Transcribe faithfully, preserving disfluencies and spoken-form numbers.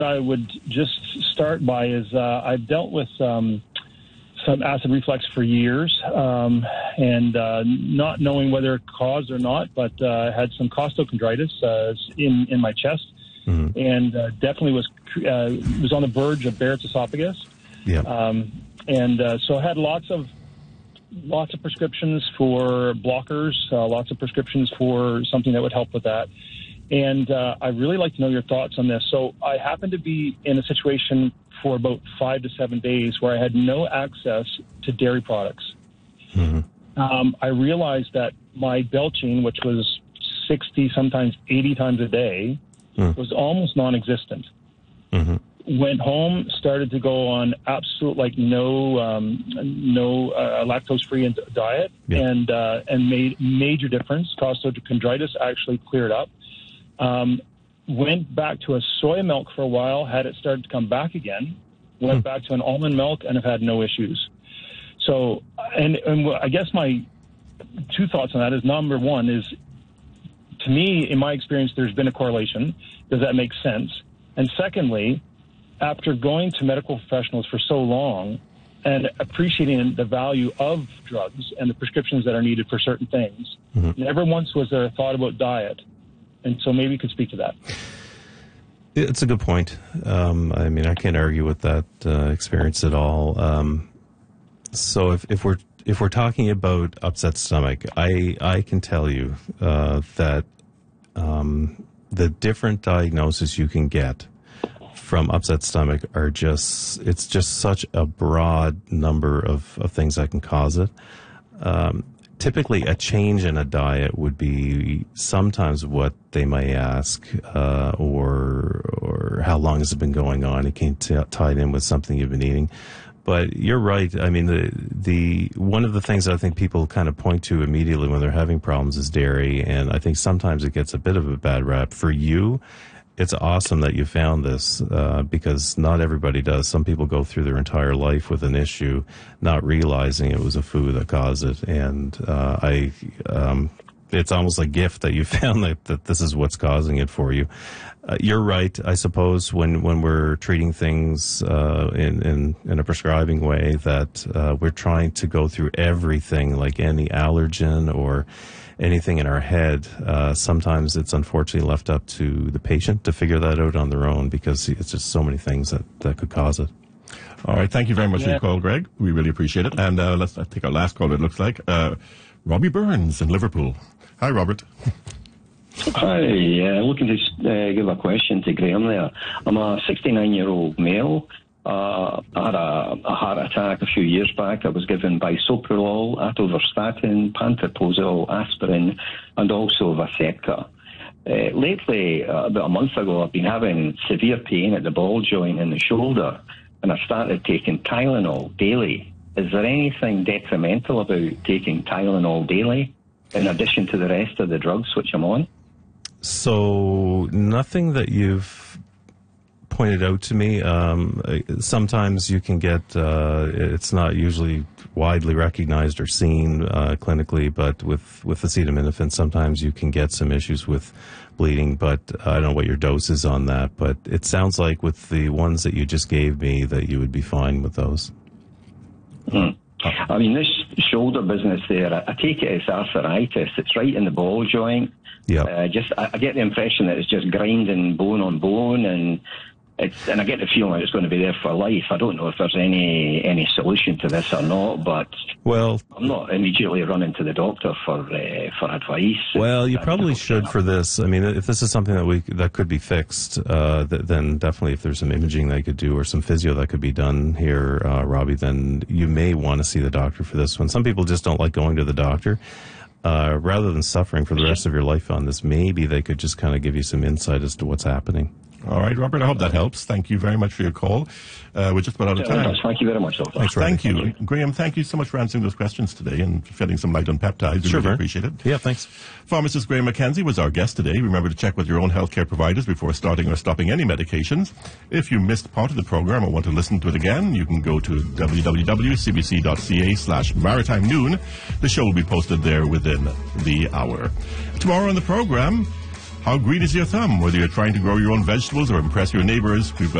I would just start by is uh, I've dealt with um, some acid reflux for years, um, and uh, not knowing whether it caused or not, but uh, had some costochondritis uh, in in my chest, mm-hmm. and uh, definitely was uh, was on the verge of Barrett's esophagus. Yeah. Um, and uh, so I had lots of lots of prescriptions for blockers, uh, lots of prescriptions for something that would help with that. And uh, I'd really like to know your thoughts on this. So I happened to be in a situation for about five to seven days where I had no access to dairy products. Mm-hmm. Um, I realized that my belching, which was sixty, sometimes eighty times a day, mm. was almost non-existent. Mm-hmm. Went home, started to go on absolute, like no um, no uh, lactose-free diet, yeah. and uh, and made major difference. Costochondritis actually cleared up. Um, went back to a soy milk for a while, had it started to come back again, went hmm. back to an almond milk, and have had no issues. So, and, and I guess my two thoughts on that is, number one is, to me, in my experience, there's been a correlation. Does that make sense? And secondly, after going to medical professionals for so long and appreciating the value of drugs and the prescriptions that are needed for certain things, mm-hmm. never once was there a thought about diet. And so maybe you could speak to that. It's a good point. Um, I mean, I can't argue with that uh, experience at all. Um, so if, if we're if we're talking about upset stomach, I I can tell you uh, that um, the different diagnoses you can get from upset stomach are just it's just such a broad number of, of things that can cause it. Um, Typically, a change in a diet would be sometimes what they may ask, uh, or or how long has it been going on? It can t- tie it in with something you've been eating. But you're right. I mean, the the one of the things I think people kind of point to immediately when they're having problems is dairy, and I think sometimes it gets a bit of a bad rap. For you, it's awesome that you found this, uh, because not everybody does. Some people go through their entire life with an issue, not realizing it was a food that caused it. And uh, I, um, it's almost a gift that you found that, that this is what's causing it for you. Uh, you're right, I suppose, when, when we're treating things uh, in, in, in a prescribing way, that uh, we're trying to go through everything, like any allergen or anything in our head. Uh, sometimes it's unfortunately left up to the patient to figure that out on their own, because it's just so many things that, that could cause it. All right. Thank you very much yeah. for your call, Greg. We really appreciate it. And uh, let's take our last call, it looks like. Uh, Robbie Burns in Liverpool. Hi, Robert. Hi. Uh, looking to uh, give a question to Graham there. I'm a sixty-nine-year-old male. Uh, I had a, a heart attack a few years back. I was given bisoprolol, atorvastatin, pantoprazole, aspirin, and also Vascepa. Uh, lately, uh, about a month ago, I've been having severe pain at the ball joint in the shoulder, and I started taking Tylenol daily. Is there anything detrimental about taking Tylenol daily, in addition to the rest of the drugs which I'm on? So, nothing that you've pointed out to me. Um, sometimes you can get, uh, it's not usually widely recognized or seen uh, clinically, but with, with acetaminophen, sometimes you can get some issues with bleeding, but I don't know what your dose is on that, but it sounds like with the ones that you just gave me that you would be fine with those. Hmm. I mean, this shoulder business there, I, I take it as arthritis. It's right in the ball joint. Yeah. Uh, just, I, I get the impression that it's just grinding bone on bone, and It's, and I get the feeling it's going to be there for life. I don't know if there's any any solution to this or not, but well, I'm not immediately running to the doctor for uh, for advice. Well, you probably should for this. I mean, if this is something that we that could be fixed, uh, th- then definitely if there's some imaging they could do or some physio that could be done here, uh, Robbie, then you may want to see the doctor for this one. Some people just don't like going to the doctor. Uh, rather than suffering for the rest of your life on this, maybe they could just kind of give you some insight as to what's happening. All right, Robert, I hope that helps. Thank you very much for your call. Uh, we're just about out of time. Thank you very much, Doctor. Thanks, thank you. Thank you. Graham, thank you so much for answering those questions today and shedding some light on peptides. We sure, really appreciate it. Yeah, thanks. Pharmacist Graham Mackenzie was our guest today. Remember to check with your own healthcare providers before starting or stopping any medications. If you missed part of the program or want to listen to it again, you can go to w w w dot c b c dot c a slash maritime noon. The show will be posted there within the hour. Tomorrow on the program, How green is your thumb? Whether you're trying to grow your own vegetables or impress your neighbors, we've got